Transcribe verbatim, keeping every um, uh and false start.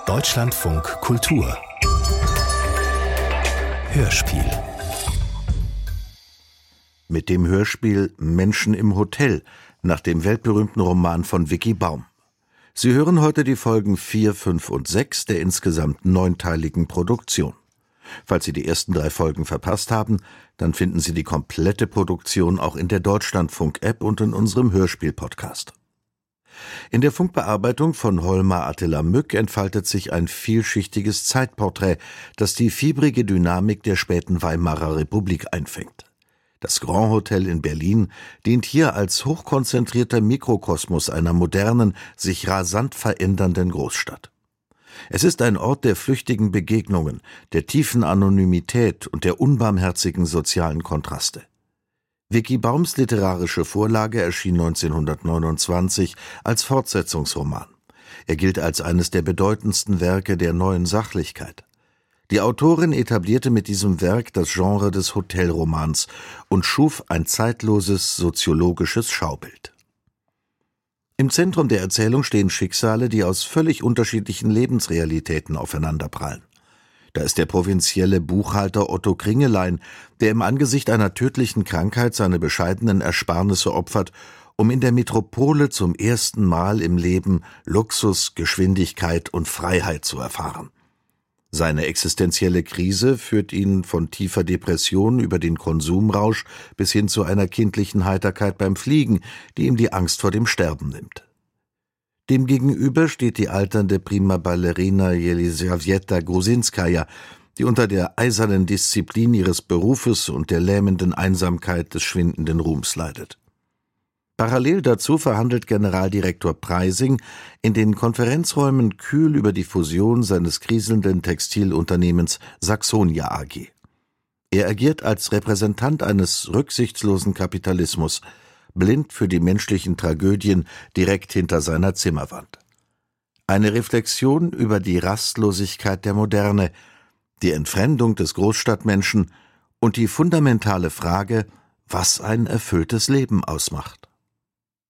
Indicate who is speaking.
Speaker 1: Deutschlandfunk Kultur Hörspiel.
Speaker 2: Mit dem Hörspiel Menschen im Hotel nach dem weltberühmten Roman von Vicki Baum. Sie hören heute die Folgen vier, fünf und sechs der insgesamt neunteiligen Produktion. Falls Sie die ersten drei Folgen verpasst haben, dann finden Sie die komplette Produktion auch in der Deutschlandfunk-App und in unserem Hörspiel-Podcast. In der Funkbearbeitung von Holmar Attila Mück entfaltet sich ein vielschichtiges Zeitporträt, das die fiebrige Dynamik der späten Weimarer Republik einfängt. Das Grand Hotel in Berlin dient hier als hochkonzentrierter Mikrokosmos einer modernen, sich rasant verändernden Großstadt. Es ist ein Ort der flüchtigen Begegnungen, der tiefen Anonymität und der unbarmherzigen sozialen Kontraste. Vicki Baums literarische Vorlage erschien neunzehnhundertneunundzwanzig als Fortsetzungsroman. Er gilt als eines der bedeutendsten Werke der neuen Sachlichkeit. Die Autorin etablierte mit diesem Werk das Genre des Hotelromans und schuf ein zeitloses soziologisches Schaubild. Im Zentrum der Erzählung stehen Schicksale, die aus völlig unterschiedlichen Lebensrealitäten aufeinanderprallen. Da ist der provinzielle Buchhalter Otto Kringelein, der im Angesicht einer tödlichen Krankheit seine bescheidenen Ersparnisse opfert, um in der Metropole zum ersten Mal im Leben Luxus, Geschwindigkeit und Freiheit zu erfahren. Seine existenzielle Krise führt ihn von tiefer Depression über den Konsumrausch bis hin zu einer kindlichen Heiterkeit beim Fliegen, die ihm die Angst vor dem Sterben nimmt. Demgegenüber steht die alternde Prima Ballerina Jelisaweta Grusinskaja, die unter der eisernen Disziplin ihres Berufes und der lähmenden Einsamkeit des schwindenden Ruhms leidet. Parallel dazu verhandelt Generaldirektor Preising in den Konferenzräumen kühl über die Fusion seines kriselnden Textilunternehmens Saxonia A G. Er agiert als Repräsentant eines rücksichtslosen Kapitalismus, blind für die menschlichen Tragödien direkt hinter seiner Zimmerwand. Eine Reflexion über die Rastlosigkeit der Moderne, die Entfremdung des Großstadtmenschen und die fundamentale Frage, was ein erfülltes Leben ausmacht.